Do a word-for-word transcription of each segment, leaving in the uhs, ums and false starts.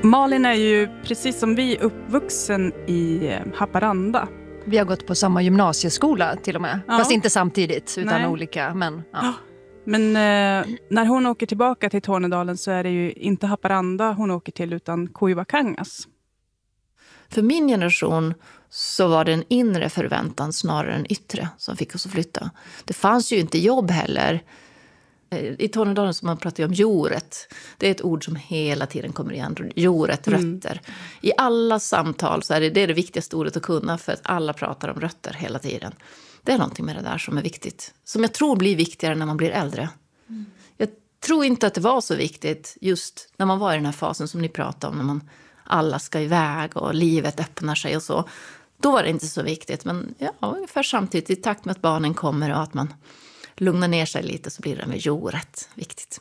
Malin är ju precis som vi uppvuxen i Haparanda. Vi har gått på samma gymnasieskola till och med. Ja. Fast inte samtidigt utan Nej. olika. Men, ja. men eh, när hon åker tillbaka till Tornedalen så är det ju inte Haparanda hon åker till utan Koivakangas. För min generation så var det en inre förväntan snarare än yttre som fick oss att flytta. Det fanns ju inte jobb heller. I Tornedalen så man pratar ju om jordet. Det är ett ord som hela tiden kommer igen. Jordet, rötter. Mm. I alla samtal så är det, det är det viktigaste ordet att kunna för att alla pratar om rötter hela tiden. Det är någonting med det där som är viktigt. Som jag tror blir viktigare när man blir äldre. Mm. Jag tror inte att det var så viktigt just när man var i den här fasen som ni pratade om. När man alla ska iväg och livet öppnar sig och så. Då var det inte så viktigt. Men ja, ungefär samtidigt i takt med att barnen kommer och att man lugnar ner sig lite så blir det med jordet viktigt.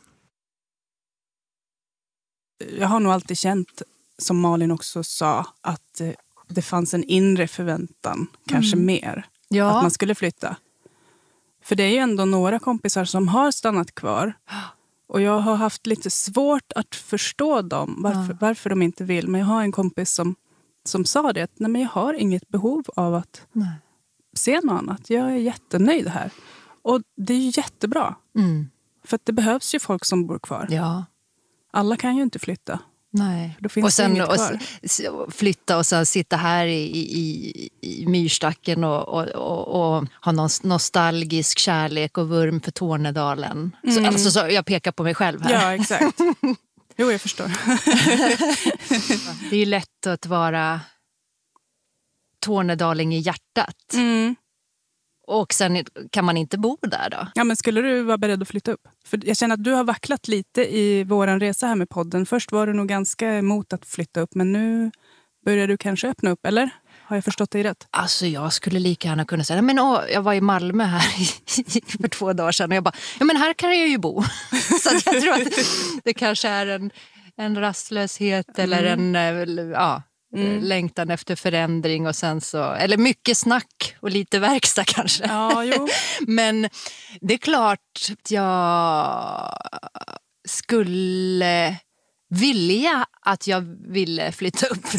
Jag har nog alltid känt, som Malin också sa, att det fanns en inre förväntan, kanske mm. mer. Ja. Att man skulle flytta. För det är ju ändå några kompisar som har stannat kvar. Och jag har haft lite svårt att förstå dem, varför, ja. varför de inte vill. Men jag har en kompis som, som sa det, att nej, men jag har inget behov av att nej. se något annat. Jag är jättenöjd här. Och det är ju jättebra. Mm. För att det behövs ju folk som bor kvar. Ja. Alla kan ju inte flytta. Nej. Då finns och sen inget kvar. Och flytta och sen sitta här i, i, i myrstacken och, och, och, och ha någon nostalgisk kärlek och vurm för Tornedalen. Mm. Så, alltså, så jag pekar på mig själv här. Ja, exakt. Jo, jag förstår. Det är ju lätt att vara tornedaling i hjärtat. Mm. Och sen kan man inte bo där då? Ja, men skulle du vara beredd att flytta upp? För jag känner att du har vacklat lite i våran resa här med podden. Först var du nog ganska emot att flytta upp, men nu börjar du kanske öppna upp, eller? Har jag förstått dig rätt? Alltså jag skulle lika gärna kunna säga, men åh, jag var i Malmö här för två dagar sedan och jag bara, ja men här kan jag ju bo. Så att jag tror att det kanske är en, en rastlöshet eller mm. en, ja... Mm. längtan efter förändring och sen så, eller mycket snack och lite verkstad kanske. Ja, jo. Men det är klart att jag skulle vilja att jag ville flytta upp.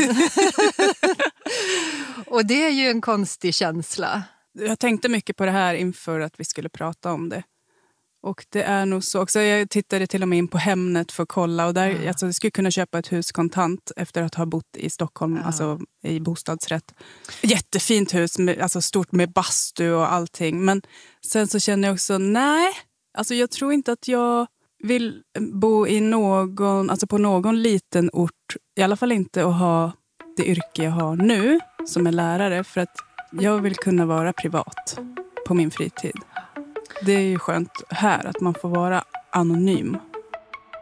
Och det är ju en konstig känsla. Jag tänkte mycket på det här inför att vi skulle prata om det. Och det är nog så också. Jag tittade till och med in på Hemnet för att kolla. Och där, mm. alltså, jag skulle kunna köpa ett hus kontant efter att ha bott i Stockholm, mm. alltså i bostadsrätt. Jättefint hus, med, alltså stort med bastu och allting. Men sen så känner jag också, nej. Alltså jag tror inte att jag vill bo i någon, alltså på någon liten ort. I alla fall inte att ha det yrke jag har nu som är lärare. För att jag vill kunna vara privat på min fritid. Det är ju skönt här att man får vara anonym